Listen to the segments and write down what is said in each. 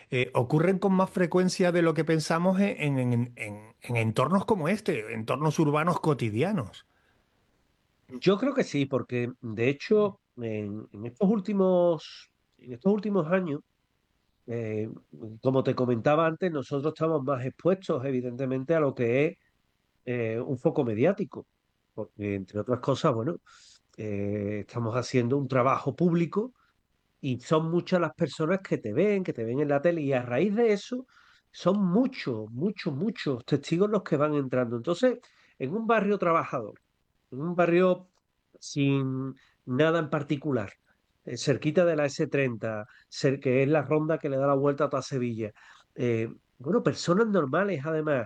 ocurren con más frecuencia de lo que pensamos en entornos como este, entornos urbanos cotidianos. Yo creo que sí, porque de hecho en estos últimos años, eh, como te comentaba antes, nosotros estamos más expuestos evidentemente a lo que es un foco mediático, porque entre otras cosas, bueno, estamos haciendo un trabajo público y son muchas las personas que te ven en la tele y a raíz de eso son muchos testigos los que van entrando. Entonces, en un barrio trabajador, en un barrio sin nada en particular, cerquita de la S30, que es la ronda que le da la vuelta a toda Sevilla. Bueno, personas normales además.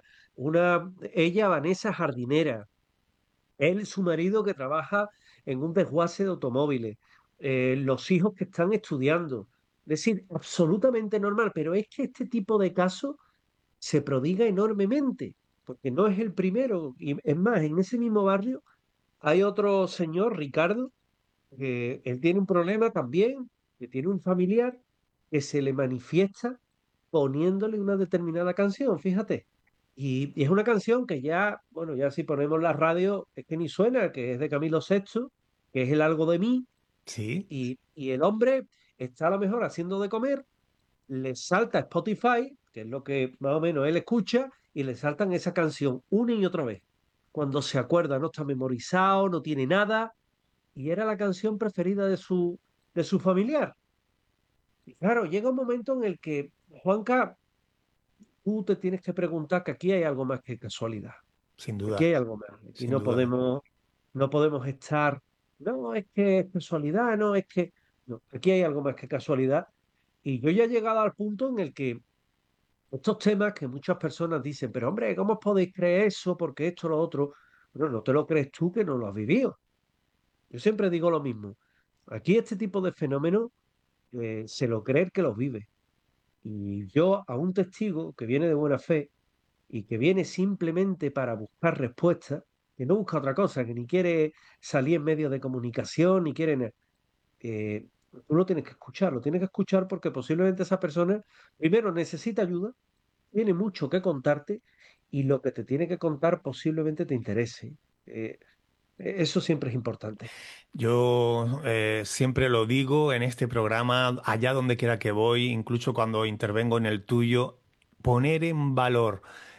Ella, Vanessa, jardinera, él, su marido, que trabaja en un desguace de automóviles. Los hijos que están estudiando. Es decir, absolutamente normal, pero es que este tipo de casos se prodiga enormemente, porque no es el primero. Y es más, en ese mismo barrio hay otro señor, Ricardo, que él tiene un problema también, que tiene un familiar que se le manifiesta poniéndole una determinada canción, fíjate. Y es una canción que ya, bueno, ya si ponemos la radio, es que ni suena, que es de Camilo Sexto, que es el Algo de mí, Sí. y el hombre está a lo mejor haciendo de comer, le salta Spotify, que es lo que más o menos él escucha, y le saltan esa canción una y otra vez. Cuando se acuerda, no está memorizado, no tiene nada, y era la canción preferida de su familiar. Y claro, llega un momento en el que, Juanca, tú te tienes que preguntar que aquí hay algo más que casualidad. Sin Aquí duda, hay algo más. Aquí sin duda. no podemos estar, no, es que es casualidad, no, es que, no, aquí hay algo más que casualidad. Y yo ya he llegado al punto en el que estos temas que muchas personas dicen, pero hombre, ¿cómo os podéis creer eso? Porque esto, lo otro. Bueno, no te lo crees tú que no lo has vivido. Yo siempre digo lo mismo. Aquí este tipo de fenómenos se lo cree el que los vive. Y yo a un testigo que viene de buena fe y que viene simplemente para buscar respuestas, que no busca otra cosa, que ni quiere salir en medios de comunicación, ni quiere... eh, tú lo tienes que escuchar porque posiblemente esa persona, primero, necesita ayuda, tiene mucho que contarte y lo que te tiene que contar posiblemente te interese. Eh, Eso siempre es importante. Yo siempre lo digo en este programa, allá donde quiera que voy, incluso cuando intervengo en el tuyo, poner en valor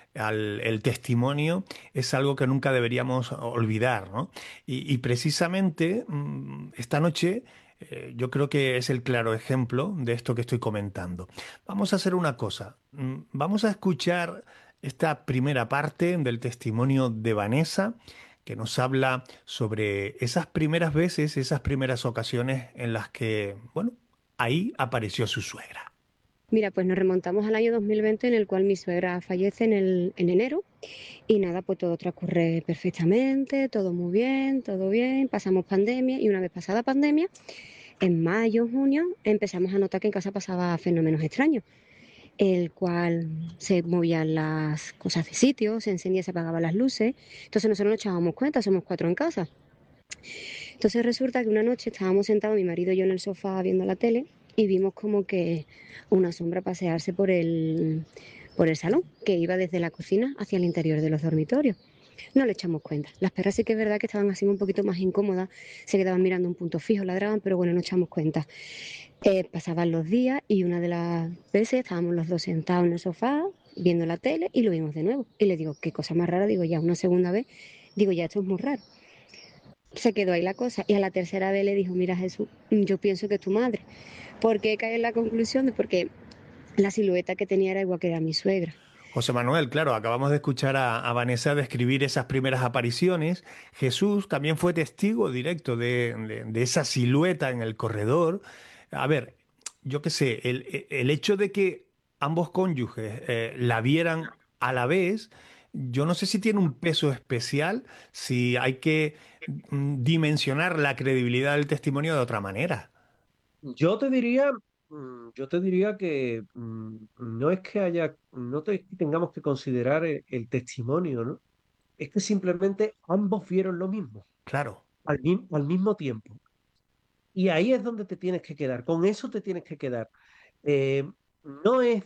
el testimonio es algo que nunca deberíamos olvidar, ¿no? Y precisamente esta noche yo creo que es el claro ejemplo de esto que estoy comentando. Vamos a hacer una cosa, vamos a escuchar esta primera parte del testimonio de Vanessa que nos habla sobre esas primeras veces, esas primeras ocasiones en las que, bueno, ahí apareció su suegra. Mira, pues nos remontamos al año 2020 en el cual mi suegra fallece en enero y nada, pues todo transcurre perfectamente, todo muy bien, todo bien, pasamos pandemia y una vez pasada pandemia, en mayo, junio, empezamos a notar que en casa pasaba fenómenos extraños, el cual se movían las cosas de sitio, se encendía, se apagaban las luces, entonces nosotros nos echábamos cuenta, somos cuatro en casa. Entonces resulta que una noche estábamos sentados, mi marido y yo en el sofá viendo la tele y vimos como que una sombra pasearse por el salón, que iba desde la cocina hacia el interior de los dormitorios. No le echamos cuenta. Las perras sí que es verdad que estaban así un poquito más incómodas, se quedaban mirando un punto fijo, ladraban, pero bueno, no echamos cuenta. Pasaban los días y una de las veces estábamos los dos sentados en el sofá viendo la tele y lo vimos de nuevo. Y le digo, qué cosa más rara, digo, ya una segunda vez, digo, ya esto es muy raro. Se quedó ahí la cosa y a la tercera vez le dijo, mira Jesús, yo pienso que es tu madre. ¿Por qué cae en la conclusión de porque la silueta que tenía era igual que era mi suegra? José Manuel, claro, acabamos de escuchar a Vanessa describir esas primeras apariciones. Jesús también fue testigo directo de esa silueta en el corredor. A ver, yo qué sé, el hecho de que ambos cónyuges la vieran a la vez, yo no sé si tiene un peso especial, si hay que dimensionar la credibilidad del testimonio de otra manera. Yo te diría, yo te diría que no es que tengamos que considerar el testimonio, ¿no? Es que simplemente ambos vieron lo mismo, Claro. al mismo tiempo. Y ahí es donde te tienes que quedar, con eso te tienes que quedar. Eh, no es